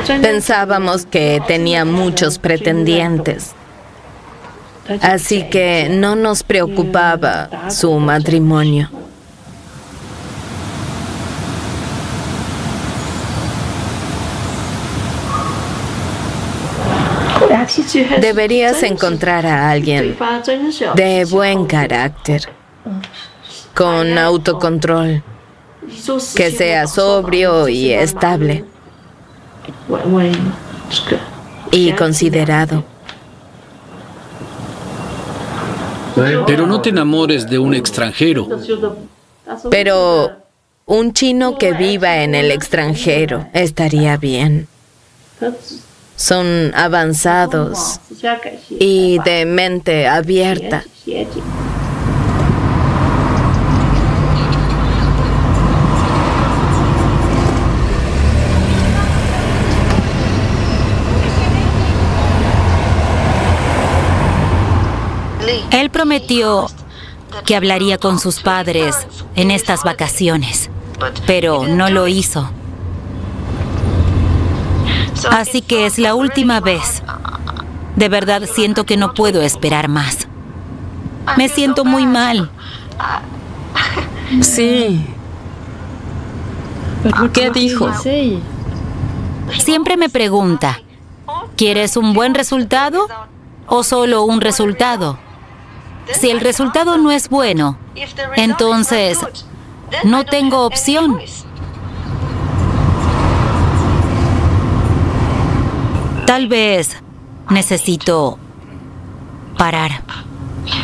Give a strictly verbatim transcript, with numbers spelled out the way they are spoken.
Pensábamos que tenía muchos pretendientes, así que no nos preocupaba su matrimonio. Deberías encontrar a alguien de buen carácter, con autocontrol, que sea sobrio y estable, y considerado. Pero no te enamores de un extranjero. Pero un chino que viva en el extranjero estaría bien. Son avanzados y de mente abierta. Él prometió que hablaría con sus padres en estas vacaciones, pero no lo hizo. Así que es la última vez. De verdad siento que no puedo esperar más. Me siento muy mal. Sí. ¿Qué dijo? Siempre me pregunta, ¿quieres un buen resultado o solo un resultado? Si el resultado no es bueno, entonces no tengo opción. Tal vez necesito parar.